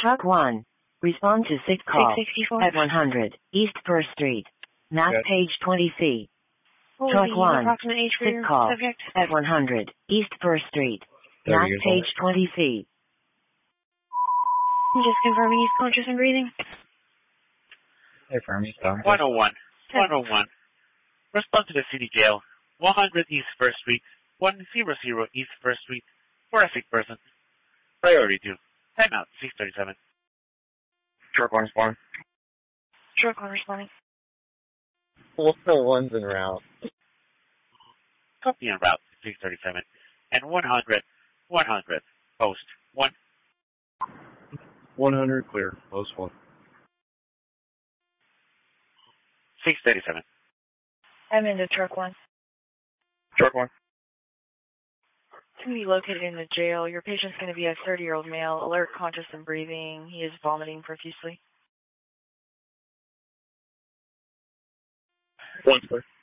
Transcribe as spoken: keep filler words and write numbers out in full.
Truck one. Respond to sick call six sixty-four. at one hundred East First Street. Map Okay. page twenty C. What was Truck the one. approximate age for Sick your call subject? at one hundred East First Street. thirty Map years page old. twenty C. I'm just confirming he's conscious and breathing. Hey, Fermi, stop. one oh one. one oh one. Respond to the city jail. one hundred East First Street. one hundred East First Street. For a sick person. Priority two. Time out. six thirty-seven. Truck one spawn. Truck one responding. one oh one's en route. Copy en route. six thirty-seven. And one hundred. one hundred. Post. one. one hundred clear. Post one. six thirty-seven. I'm into truck one. Truck one. It's going to be located in the jail. Your patient's going to be a thirty-year-old male, alert, conscious, and breathing. He is vomiting profusely. One clear.